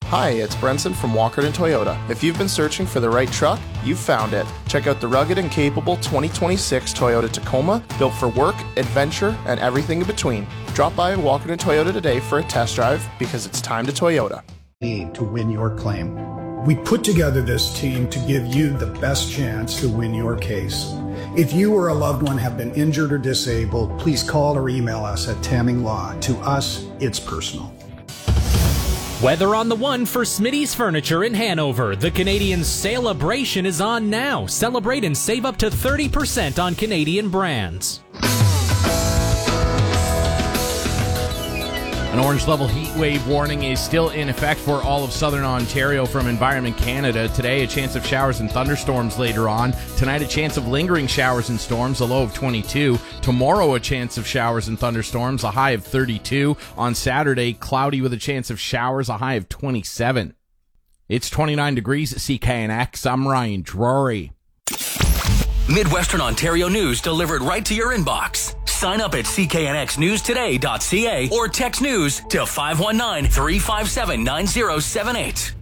Hi, it's Brenson from Walkerton Toyota. If you've been searching for the right truck, you've found it. Check out the rugged and capable 2026 Toyota Tacoma, built for work, adventure, and everything in between. Drop by Walkerton Toyota today for a test drive because it's time to Toyota. Need to win your claim. We put together this team to give you the best chance to win your case. If you or a loved one have been injured or disabled, please call or email us at Tamming Law. To us, it's personal. Weather on the one for Smitty's Furniture in Hanover. The Canadian Celebration is on now. Celebrate and save up to 30% on Canadian brands. An orange level heat wave warning is still in effect for all of southern Ontario from Environment Canada. Today, a chance of showers and thunderstorms later on. Tonight, a chance of lingering showers and storms, a low of 22. Tomorrow, a chance of showers and thunderstorms, a high of 32. On Saturday, cloudy with a chance of showers, a high of 27. It's 29 degrees at CKNX. I'm Ryan Drury. Midwestern Ontario news delivered right to your inbox. Sign up at cknxnewstoday.ca or text news to 519-357-9078.